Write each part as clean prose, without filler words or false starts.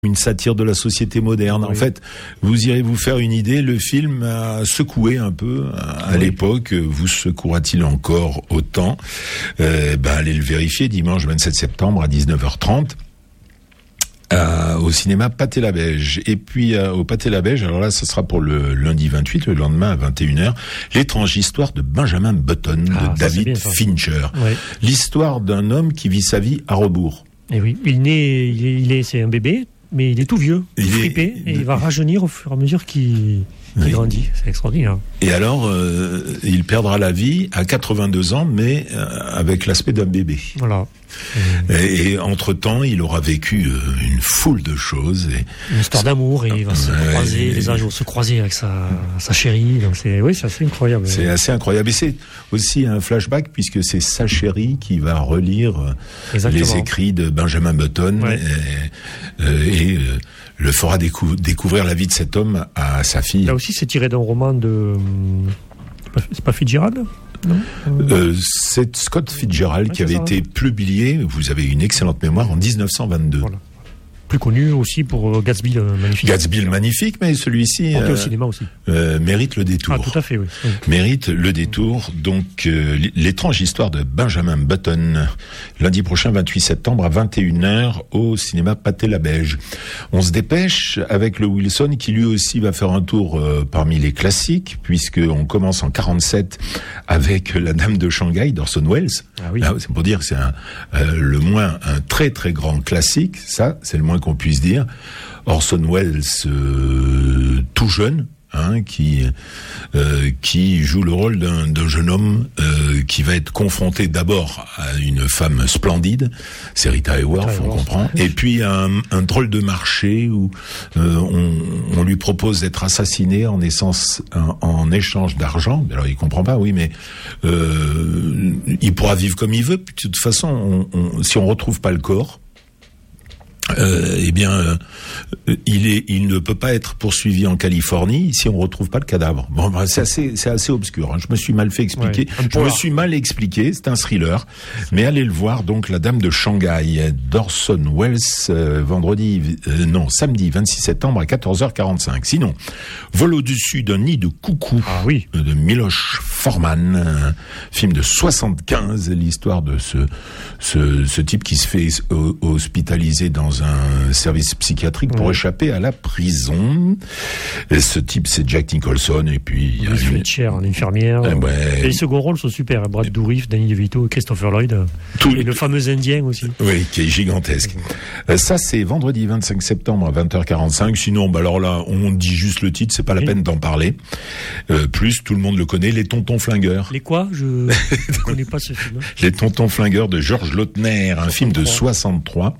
une satire de la société moderne. En fait, vous irez vous faire une idée, le film a secoué un peu à l'époque. Vous secouera-t-il encore autant? Allez le vérifier dimanche 27 septembre à 19h30. Au cinéma Pathé-Labège. Et puis au Pathé-Labège, alors là, ce sera pour le lundi 28, le lendemain à 21h, l'étrange histoire de Benjamin Button de David Fincher. Oui. L'histoire d'un homme qui vit sa vie à rebours. Et oui, c'est un bébé, mais il est tout vieux, fripé, et il va rajeunir au fur et à mesure qu'il grandit. C'est extraordinaire. Et alors, il perdra la vie à 82 ans, mais avec l'aspect d'un bébé. Voilà. Et entre-temps, il aura vécu une foule de choses. Une histoire d'amour, et il va se croiser, les âges vont se croiser avec sa chérie. Donc c'est assez incroyable. C'est assez incroyable. Et c'est aussi un flashback, puisque c'est sa chérie qui va relire les écrits de Benjamin Button et le fera découvrir la vie de cet homme à sa fille. Là aussi, c'est tiré d'un roman de... C'est pas Fitzgerald ? Non. C'est Scott Fitzgerald qui avait été publié, vous avez une excellente mémoire, en 1922. Voilà. Plus connu aussi pour Gatsby le Magnifique. Gatsby le Magnifique, mais celui-ci au cinéma aussi. Mérite le détour. Ah, tout à fait, oui. Mérite le détour. Donc, l'étrange histoire de Benjamin Button, lundi prochain, 28 septembre, à 21h, au cinéma Pathé-Labège. On se dépêche avec le Wilson, qui lui aussi va faire un tour parmi les classiques, puisqu'on commence en 47 avec La Dame de Shanghai d'Orson Welles. Ah oui. Là, c'est pour dire que c'est le moins un très très grand classique. Ça, c'est le moins qu'on puisse dire. Orson Welles, tout jeune, qui joue le rôle d'un jeune homme qui va être confronté d'abord à une femme splendide, c'est Rita Hayworth, on comprend, et puis un drôle de marché où on lui propose d'être assassiné en échange d'argent. Alors il comprend pas, oui, mais il pourra vivre comme il veut. De toute façon, si on retrouve pas le corps, il ne peut pas être poursuivi en Californie si on retrouve pas le cadavre. Bon, c'est assez obscur. Je me suis mal fait expliquer. C'est un thriller. Mais allez le voir. Donc, La Dame de Shanghai d'Orson Welles, samedi 26 septembre à 14h45. Sinon, Vol au-dessus d'un nid de coucou de Miloš Forman, un film de 75, l'histoire de ce type qui se fait hospitaliser dans un service psychiatrique pour échapper à la prison. Et ce type, c'est Jack Nicholson, et puis il y a Fletcher, l'infirmière. Et les seconds rôles sont super. Brad Dourif, Danny DeVito, Christopher Lloyd, et le fameux Indien aussi. Oui, qui est gigantesque. Ça, c'est vendredi 25 septembre à 20h45. Sinon, alors là, on dit juste le titre, c'est pas la peine d'en parler. Plus, tout le monde le connaît, Les Tontons Flingueurs. Les quoi? Je ne connais pas ce film. Les Tontons Flingueurs de Georges Lautner, un film de 63.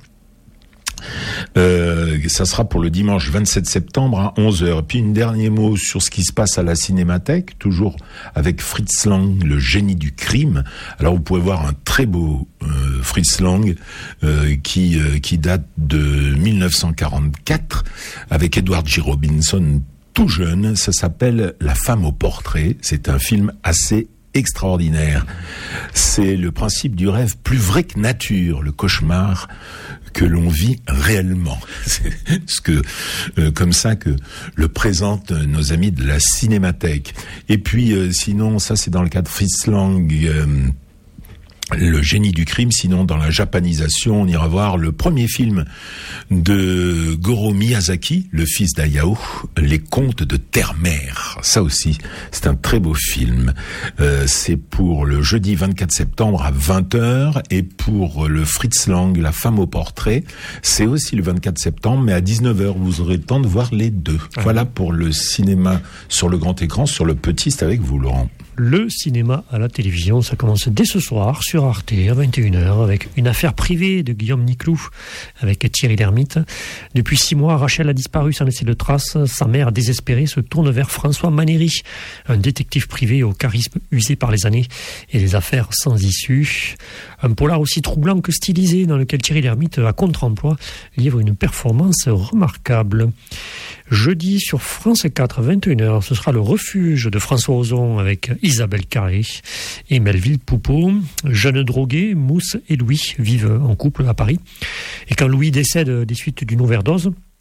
Ça sera pour le dimanche 27 septembre à 11h. Puis un dernier mot sur ce qui se passe à la Cinémathèque, toujours avec Fritz Lang, le génie du crime. Alors vous pouvez voir un très beau Fritz Lang qui date de 1944 avec Edward G. Robinson tout jeune. Ça s'appelle La femme au portrait. C'est un film assez extraordinaire. C'est le principe du rêve plus vrai que nature, le cauchemar que l'on vit réellement. C'est comme ça que le présentent nos amis de la Cinémathèque. Et puis, sinon, ça c'est dans le cas de Fritz Lang, le génie du crime. Sinon, dans la japanisation, on ira voir le premier film de Goro Miyazaki, le fils d'Hayao, Les Contes de Terre-Mère. Ça aussi, c'est un très beau film. C'est pour le jeudi 24 septembre à 20h, et pour le Fritz Lang, La femme au portrait, c'est aussi le 24 septembre, mais à 19h. Vous aurez le temps de voir les deux. Voilà pour le cinéma sur le grand écran. Sur le petit, c'est avec vous, Laurent. Le cinéma à la télévision, ça commence dès ce soir sur Arte à 21h avec une affaire privée de Guillaume Niclou avec Thierry Lhermitte. Depuis 6 mois, Rachel a disparu sans laisser de traces. Sa mère, désespérée, se tourne vers François Manéry, un détective privé au charisme usé par les années et les affaires sans issue. Un polar aussi troublant que stylisé dans lequel Thierry Lhermitte, à contre-emploi, livre une performance remarquable. Jeudi sur France 4, 21h, ce sera Le Refuge de François Ozon avec Isabelle Carré et Melville Poupeau. Jeunes drogués, Mousse et Louis vivent en couple à Paris. Et quand Louis décède des suites d'une overdose,